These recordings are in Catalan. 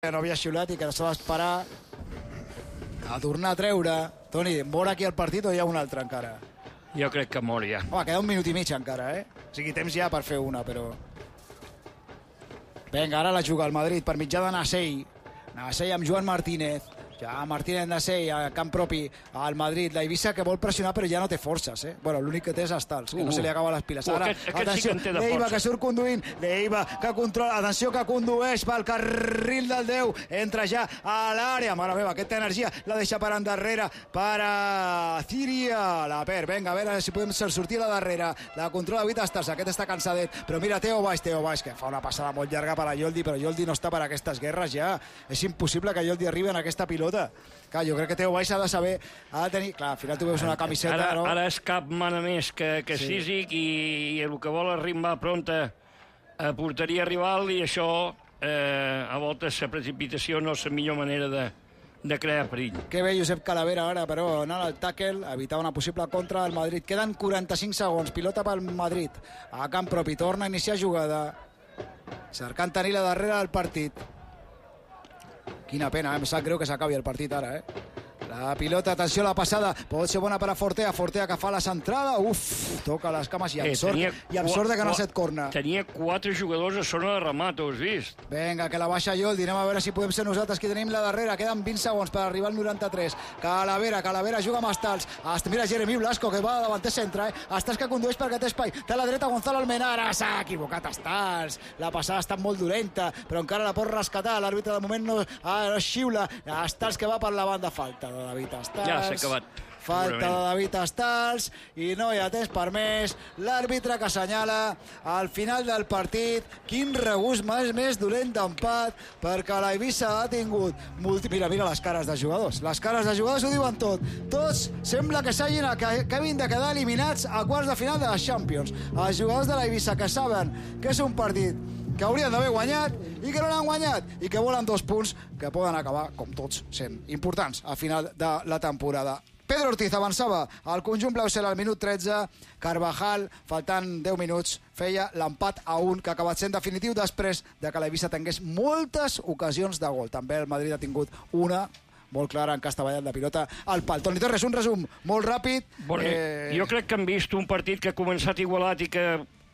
no havia xiulat i que s'ha d'esperar a tornar a treure. Toni, mor aquí el partit o hi ha un altre encara? Jo crec que mor ja. Home, queda un minut i mig encara, O sigui, temps ja per fer una, però... Vinga, ara la juga el Madrid per mitjà de Nasei. Nasei amb Joan Martínez. Ja Martínez Nasei a camp propi al Madrid. La Eivissa que vol pressionar però ja no té forces, Bueno, l'únic que té és Estals, que no se li acaba les piles. Ara, atenció, sí Leiva que surt conduint, Leiva que controla, atenció que condueix pel carril del 10, entra ja a l'àrea, mare meva, aquesta energia la deixa per endarrere per a Círia, la perd, vinga, a veure si podem sortir a la darrera, la controla David Estals, aquest està cansadet, però mira Teo Baix, que fa una passada molt llarga per a Yoldi, però Yoldi no està per aquestes guerres ja, és impossible que Yoldi arribi en aquesta pilota. Clar, jo crec que Teo Baix ha de saber, ha de tenir... Clar, al final tu veus una camiseta, no? Ara és cap mana més que Cízic i el que vol arribar pronta a porteria rival i això, a voltes, la precipitació no és la millor manera de crear perill. Que bé Josep Calavera ara, però anant al tàquel, evitar una possible contra del Madrid. Queden 45 segons, pilota pel Madrid. A camp propi, torna a iniciar jugada. Cercant tenir la darrera del partit. Quina pena, em sap greu que s'acabi el partit ara, La pilota, atenció a la passada, pot ser bona per a Fortea, Fortea que fa la centrada, toca les cames i amb sort de que no ha set corna. Tenia 4 jugadors a zona de remat, ho has vist? Vinga, que la baixa Yoldi, anem a veure si podem ser nosaltres qui tenim la darrera, queden 20 segons per arribar al 93, Calavera juga amb Estals, mira Jeremy Blasco que va de davanter centre, Estals que condueix perquè té espai, té a la dreta Gonzalo Almenara, s'ha equivocat Estals, la passada està molt dolenta, però encara la pot rescatar, l'àrbitre de moment no xiula, Estals que va per la banda, falta de David Estals. Ja s'ha acabat. Falta de David Estals i no hi ha temps per més. L'àrbitre que assenyala al final del partit. Quin regust més dolent d'empat perquè la Eivissa ha tingut... Mira les cares de jugadors. Les cares de jugadors ho diuen tot. Tots sembla que hagin de quedar eliminats a quarts de final de les Champions. Els jugadors de la Eivissa que saben que és un partit que haurien d'haver guanyat i que no l'han guanyat i que volen 2 punts que poden acabar, com tots, sent importants a final de la temporada. Pedro Ortiz avançava al conjunt blau-cel al minut 13, Carvajal, faltant 10 minuts, feia l'empat a 1 que ha acabat sent definitiu després de que l'Eivissa tingués moltes ocasions de gol. També el Madrid ha tingut una molt clara en cas treballat de pilota al pal. Toni Torres, un resum molt ràpid. Jo crec que hem vist un partit que ha començat igualat i que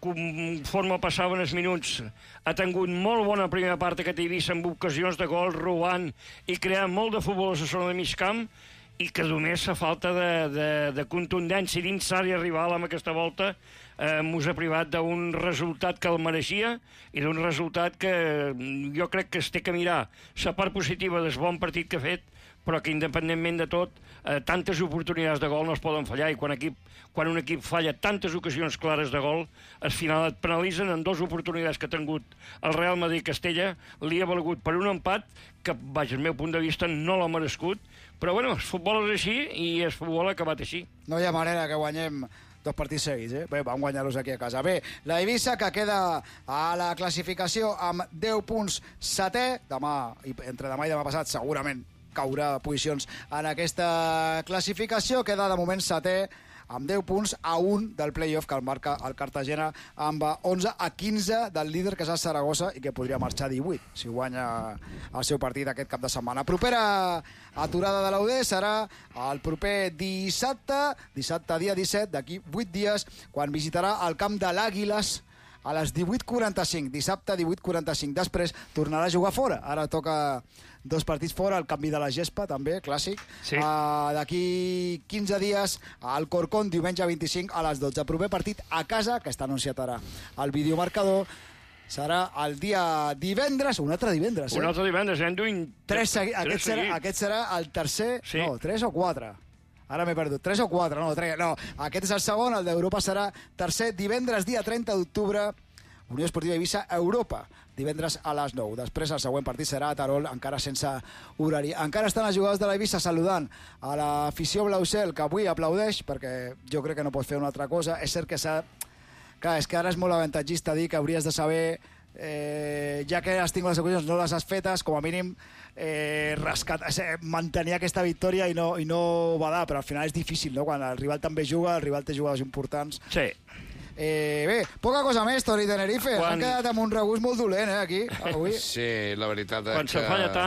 conforme passaven els minuts ha tingut molt bona primera part aquest Eivissa amb ocasions de gol, robant i creant molt de futbol a la zona de mig camp i que només a falta de contundència dins l'àrea rival amb aquesta volta mos ha privat d'un resultat que el mereixia i d'un resultat que jo crec que es té que mirar la part positiva del bon partit que ha fet, però que independentment de tot tantes oportunitats de gol no es poden fallar i quan un equip falla tantes ocasions clares de gol, al final et penalitzen en 2 oportunitats que ha tingut el Real Madrid-Castella, li ha valgut per un empat que, vaja, al meu punt de vista no l'ha merescut, però bueno, el futbol és així i el futbol ha acabat així. No hi ha manera que guanyem 2 partits seguits, Bé, vam guanyar-los aquí a casa. Bé, la Eivissa que queda a la classificació amb 10 punts setè, entre demà i demà passat segurament caurà posicions en aquesta classificació, queda de moment setè amb 10 punts a 1 del play-off que el marca el Cartagena amb 11 a 15 del líder que és el Saragossa i que podria marxar 18 si guanya el seu partit aquest cap de setmana. Propera aturada de l'UD serà el proper dissabte dia 17, d'aquí 8 dies, quan visitarà el camp de l'Àguiles a les 18:45, dissabte 18:45. Després tornarà a jugar fora. Ara toca 2 partits fora, el canvi de la gespa també, clàssic. Sí. D'aquí 15 dies al Corcón, diumenge 25 a les 12. Proper partit a casa, que està anunciat ara al videomarcador, serà el dia divendres, un altre divendres. Un altre divendres, duint... Aquest serà el tercer, sí. No, 3 o 4. Ara m'he perdut. 3 o 4, no, 3. No, aquest és el segon, el d'Europa serà tercer, divendres, dia 30 d'octubre, Unió Esportiva Eivissa, Europa, divendres a les 9. Després el següent partit serà a Terol, encara sense horari. Encara estan els jugadors de l'Eivissa saludant a l'afició blau-cel, que avui aplaudeix, perquè jo crec que no pot fer una altra cosa. És cert que clar, és que ara és molt avantatgista dir que hauries de saber ja que has tingut les ocasions, no les has fetes, com a mínim mantenir aquesta victòria i no badar, però al final és difícil, no? Quan el rival també juga, el rival té jugadors importants. Sí. Bé, poca cosa més, Tori Tenerife. Han quedat amb un regust molt dolent, aquí, avui. Sí, la veritat és Quan se falla tant,